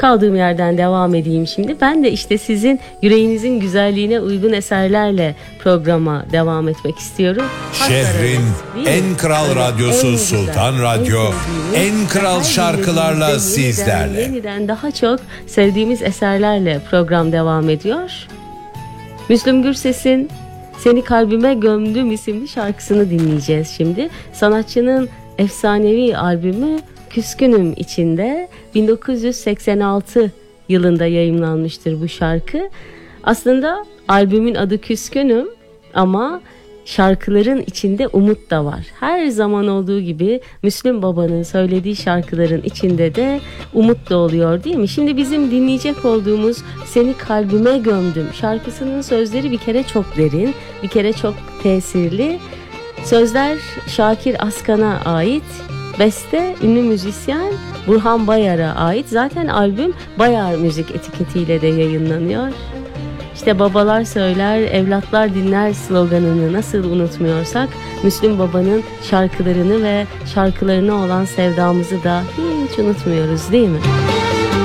Kaldığım yerden devam edeyim şimdi. Ben de işte sizin yüreğinizin güzelliğine uygun eserlerle programa devam etmek istiyorum. Şehrin en kral radyosu Sultan Radyo, en kral şarkılarla sizlerle. Yeniden daha çok sevdiğimiz eserlerle program devam ediyor. Müslüm Gürses'in Seni Kalbime Gömdüm isimli şarkısını dinleyeceğiz şimdi. Sanatçının efsanevi albümü Küskünüm içinde 1986 yılında yayımlanmıştır bu şarkı. Aslında albümün adı Küskünüm ama şarkıların içinde umut da var. Her zaman olduğu gibi Müslüm Baba'nın söylediği şarkıların içinde de umut da oluyor, değil mi? Şimdi bizim dinleyecek olduğumuz Seni Kalbime Gömdüm şarkısının sözleri bir kere çok derin, bir kere çok tesirli. Sözler Şakir Askan'a ait, beste ünlü müzisyen Burhan Bayar'a ait. Zaten albüm Bayar Müzik etiketiyle de yayınlanıyor. İşte babalar söyler, evlatlar dinler sloganını nasıl unutmuyorsak Müslüm Baba'nın şarkılarını ve şarkılarına olan sevdamızı da hiç unutmuyoruz, değil mi?